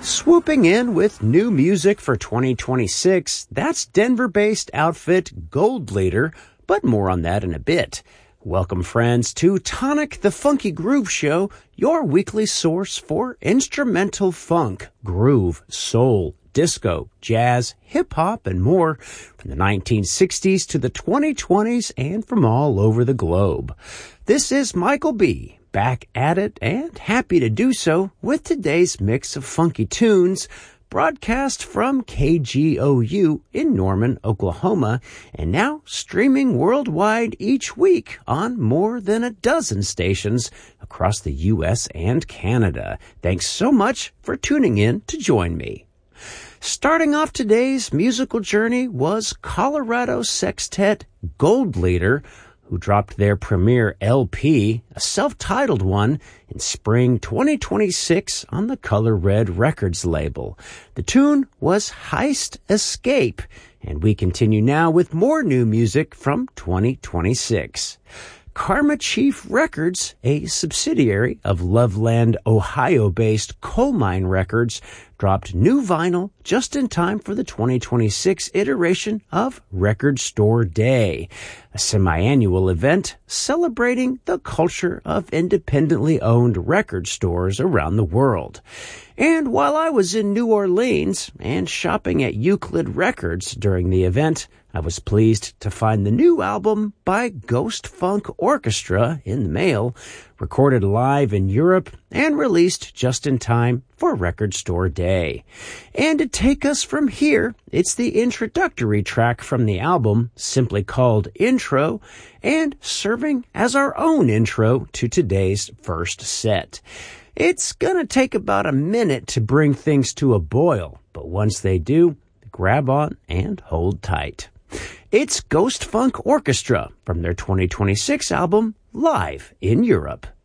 Swooping in with new music for 2026, that's Denver-based outfit Gold Leader, but more on that in a bit. Welcome, friends, to Tonic the Funky Groove Show, your weekly source for instrumental funk, groove, soul, disco, jazz, hip-hop, and more from the 1960s to the 2020s and from all over the globe. This is Michael B., back at it and happy to do so with today's mix of funky tunes, broadcast from KGOU in Norman, Oklahoma, and now streaming worldwide each week on more than a dozen stations across the U.S. and Canada. Thanks so much for tuning in to join me. Starting off today's musical journey was Colorado sextet Gold Leader, who dropped their premiere LP, a self-titled one, in spring 2026 on the Color Red Records label. The tune was Heist Escape, and we continue now with more new music from 2026. Karma Chief Records, a subsidiary of Loveland, Ohio-based Coal Mine Records, dropped new vinyl just in time for the 2026 iteration of Record Store Day, a semi-annual event celebrating the culture of independently owned record stores around the world. And while I was in New Orleans and shopping at Euclid Records during the event, I was pleased to find the new album by Ghost Funk Orchestra in the mail, recorded live in Europe and released just in time for Record Store Day. And to take us from here, it's the introductory track from the album, simply called Intro, and serving as our own intro to today's first set. It's gonna take about a minute to bring things to a boil, but once they do, grab on and hold tight. It's Ghost Funk Orchestra from their 2026 album, Live in Europe.